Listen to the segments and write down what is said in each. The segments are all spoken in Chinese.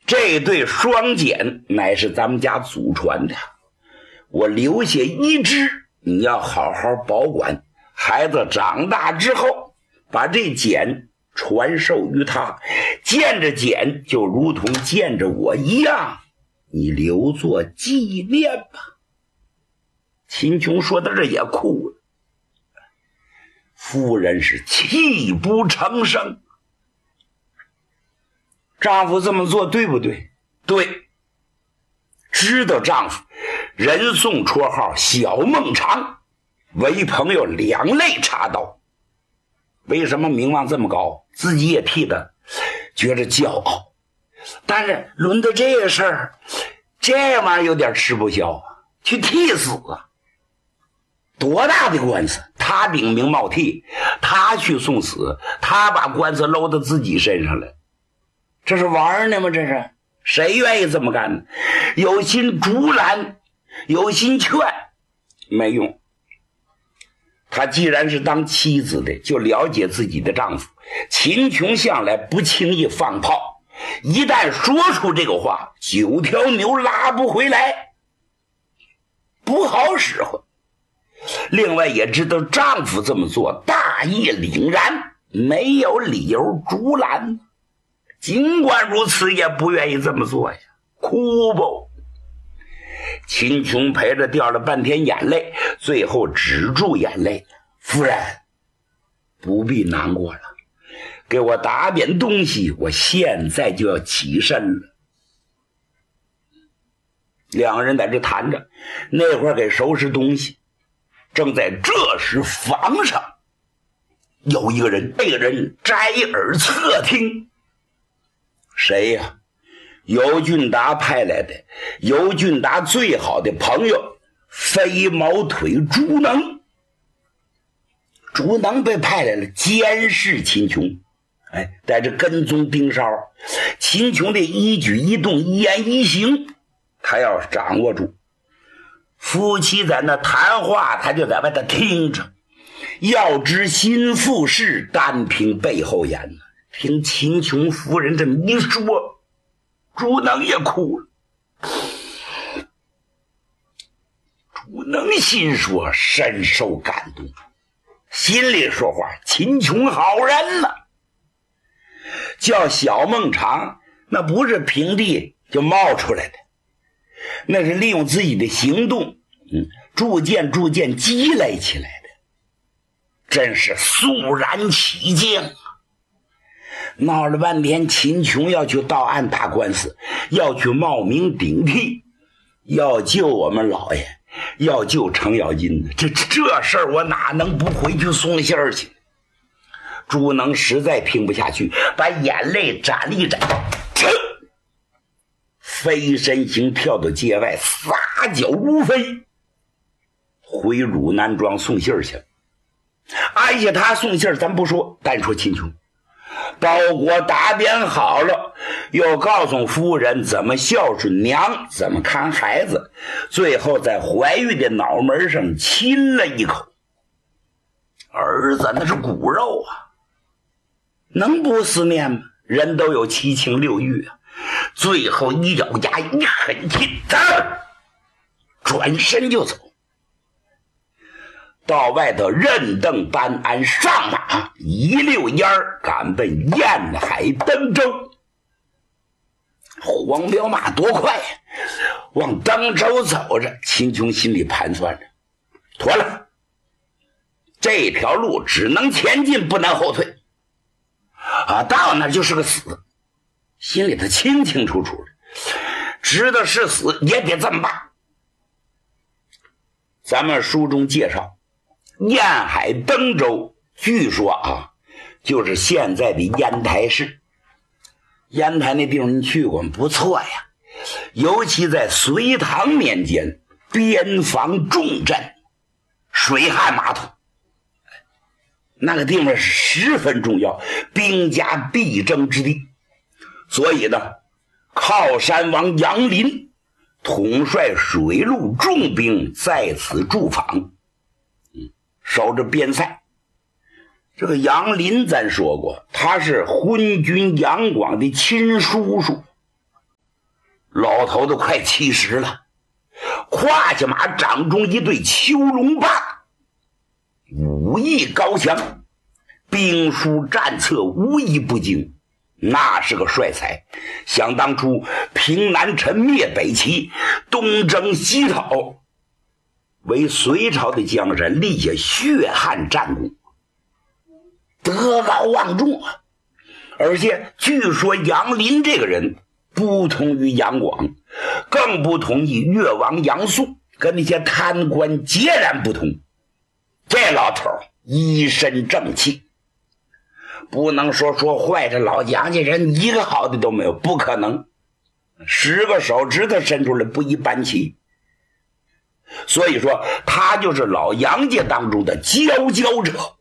这对双锏乃是咱们家祖传的，我留下一只，你要好好保管，孩子长大之后把这锏传授于他，见着锏就如同见着我一样，你留作纪念吧。秦琼说到这也哭了，夫人是泣不成声。丈夫这么做对不对？对。知道丈夫人送绰号小孟尝，为朋友两肋插刀。为什么名望这么高？自己也替他觉着骄傲。但是轮到这个事儿，这玩意儿有点吃不消啊，去替死啊！多大的官司，他顶名冒替，他去送死，他把官司搂到自己身上了，这是玩呢吗？这是谁愿意这么干呢？有心阻拦，有心劝，没用。他既然是当妻子的，就了解自己的丈夫。秦琼向来不轻易放炮，一旦说出这个话，9条牛拉不回来，不好使唤。另外也知道丈夫这么做大义凛然，没有理由阻拦，尽管如此也不愿意这么做呀，哭不。秦琼陪着掉了半天眼泪，最后止住眼泪。夫人不必难过了，给我打点东西，我现在就要起身了。两人在这谈着，那会儿给收拾东西。正在这时，房上有一个人，那个人摘耳侧听。谁呀？尤俊达派来的，尤俊达最好的朋友飞毛腿朱能。朱能被派来了，监视秦琼，在这跟踪盯梢，秦琼的一举一动一言一行他要掌握住。夫妻在那谈话，他就在外头听着。要知心腹事，单凭背后言呢。听秦琼夫人这么一说，朱能也哭了。朱能心说深受感动，心里说话，秦琼好人呢。叫小孟尝，那不是平地就冒出来的，那是利用自己的行动逐渐积累起来的，真是肃然起敬。闹了半天，秦琼要去到案打官司，要去冒名顶替，要救我们老爷，要救程咬金，这事儿我哪能不回去送信儿去？朱能实在听不下去，把眼泪沾了一沾，飞身行跳到街外，撒脚如飞，回汝南庄送信儿去了。按下他送信儿咱不说，单说秦琼，包裹打点好了，又告诉夫人怎么孝顺娘，怎么看孩子，最后在怀孕的脑门上亲了一口。儿子那是骨肉啊，能不思念吗？人都有七情六欲啊。最后一咬牙一狠劲，转身就走。到外头任登班鞍上马，一溜烟儿赶奔燕海登州。黄骠马多快呀，往登州走着。秦琼心里盘算着，妥了，这条路只能前进不能后退到那就是个死，心里头清清楚楚的，知道是死也得这么办。咱们书中介绍燕海登州，据说就是现在的烟台市。烟台那地方你去过吗？不错呀，尤其在隋唐年间，边防重镇，水旱马桶，那个地方是十分重要，兵家必争之地。所以呢，靠山王杨林统帅水陆重兵在此驻防，守着边塞。这个杨林咱说过，他是昏君杨广的亲叔叔， 老头子快70了，胯下马掌中一对囚龙棒，武艺高强，兵书战策无一不精，那是个帅才。想当初平南陈灭北齐，东征西讨，为隋朝的江山立下血汗战功，德高望重啊。而且据说杨林这个人不同于杨广，更不同于越王杨素，跟那些贪官截然不同。这老头一身正气，不能说坏，这老杨家人一个好的都没有，不可能，10个手指头伸出来不一般齐。所以说他就是老杨家当中的佼佼者。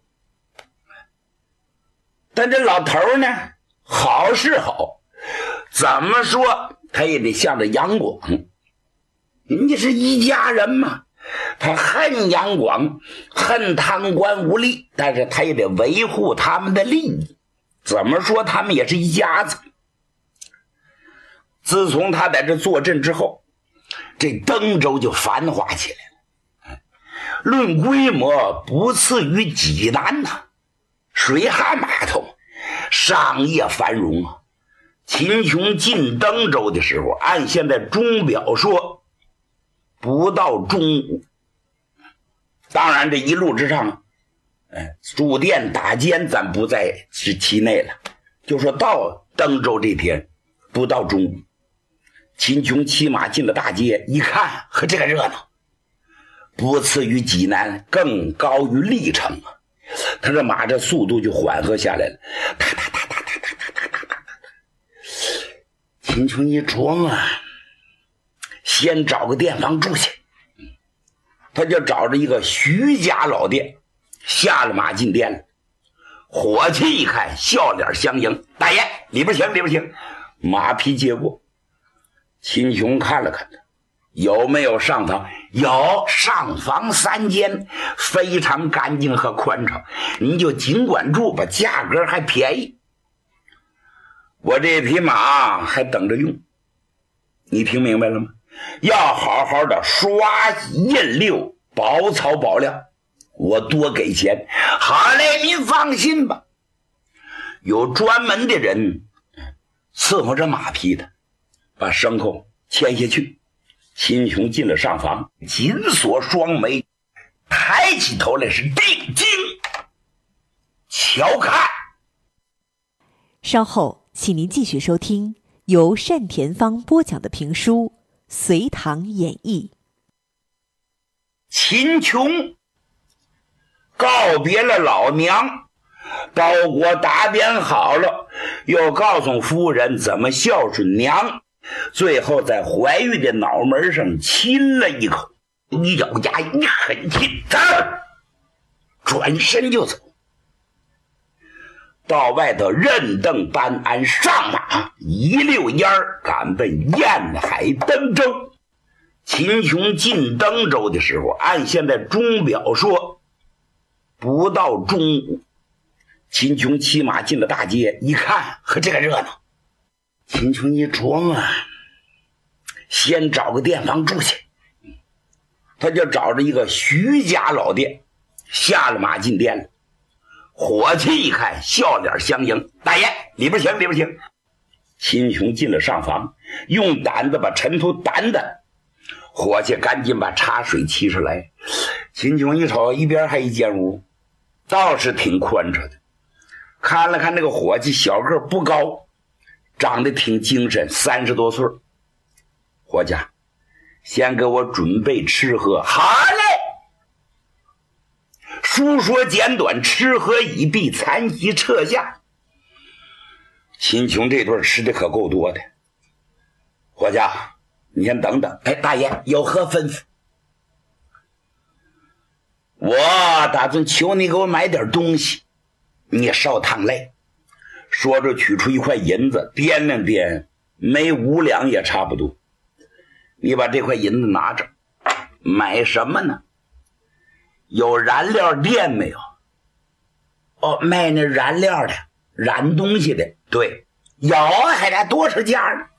但这老头呢，好是好，怎么说他也得向着杨广，人家是一家人嘛。他恨杨广，恨贪官污吏，但是他也得维护他们的利益。怎么说他们也是一家子。自从他在这坐镇之后，这登州就繁华起来了，论规模不次于济南呐，水旱码头，商业繁荣啊。秦琼进登州的时候，按现在钟表说不到中午。当然这一路之上，住店打尖咱不在其内了，就说到登州这天不到中午，秦琼骑马进了大街，一看和这个热闹，不次于济南，更高于历城啊。他这马这速度就缓和下来了，哒哒哒哒哒哒哒哒哒。秦琼一琢磨，先找个店房住去。他就找着一个徐家老店，下了马进店了。伙计一看，笑脸相迎，大爷里边请里边请。马匹接过，秦琼看了看他，有没有上房？有，上房3间，非常干净和宽敞，您就尽管住吧，价格还便宜。我这匹马还等着用，你听明白了吗？要好好的刷洗印溜，保草保料，我多给钱。好嘞，您放心吧，有专门的人伺候着马匹的，把牲口牵下去。秦琼进了上房，紧锁双眉，抬起头来是定睛瞧看。 稍后请您继续收听由单田芳播讲的评书《隋唐演义》。 秦琼告别了老娘，包裹打点好了，又告诉夫人怎么孝顺娘，最后在怀玉的脑门上亲了一口，一咬牙一狠劲，转身就走。到外头任邓班安上马，一溜烟儿赶奔燕海登州。秦琼进登州的时候，按现在钟表说不到中午。秦琼骑马进了大街，一看和这个热闹，秦琼一琢磨，先找个店房住去。他就找着一个徐家老店，下了马进店了。伙计一看，笑脸相迎，大爷里边请里边请。秦琼进了上房，用胆子把尘土掸掸，伙计赶紧把茶水沏出来。秦琼一瞅，一边还一间屋，倒是挺宽敞的。看了看那个伙计，小个不高，长得挺精神，30多岁。伙计，先给我准备吃喝。好嘞。书说简短，吃喝已毕，残席撤下。秦琼这顿吃的可够多的。伙计，你先等等。大爷有何吩咐？我打算求你给我买点东西，你也烧趟累。说着取出一块银子，掂量掂，没5两也差不多。你把这块银子拿着，买什么呢？有燃料店没有？卖那燃料的，燃东西的。对，有，还得多少家呢？